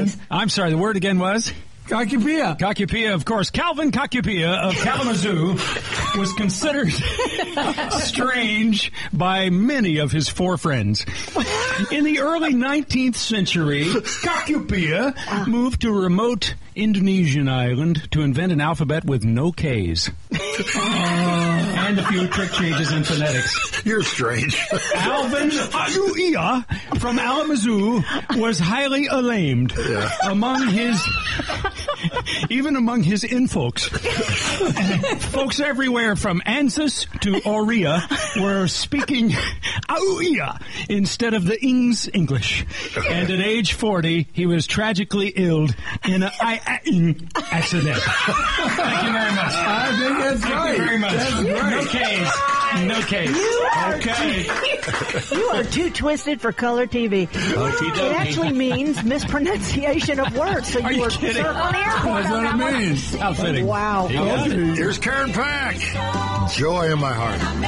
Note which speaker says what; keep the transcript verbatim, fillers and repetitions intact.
Speaker 1: again? I'm sorry, the word again was?
Speaker 2: Kakupia.
Speaker 1: Kakupia, of course. Calvin Kakupia of Kalamazoo was considered strange by many of his four friends. In the early nineteenth century, Kakupia moved to a remote Indonesian island to invent an alphabet with no K's. And a few trick changes in phonetics.
Speaker 3: You're strange.
Speaker 1: Alvin Aluia from Kalamazoo was highly alamed yeah. among his... Even among his in-folks. Folks everywhere from Ansas to Oria were speaking Auia instead of the Ings English. And at age forty, he was tragically ill in an I-ing accident. Thank you very much.
Speaker 2: I think that's
Speaker 1: Thank
Speaker 2: right.
Speaker 1: you very much.
Speaker 2: That's great.
Speaker 1: No case. No case.
Speaker 4: You are
Speaker 1: Okay.
Speaker 4: Too, you are too twisted for color T V. It actually means mispronunciation of words. So you
Speaker 1: Are you
Speaker 4: were
Speaker 1: kidding?
Speaker 4: circling airport
Speaker 2: That's
Speaker 4: on
Speaker 2: what
Speaker 4: that
Speaker 2: it
Speaker 4: one.
Speaker 2: means.
Speaker 1: How fitting.
Speaker 4: Wow.
Speaker 1: You got it.
Speaker 3: Here's Karen Pack. Joy in my heart.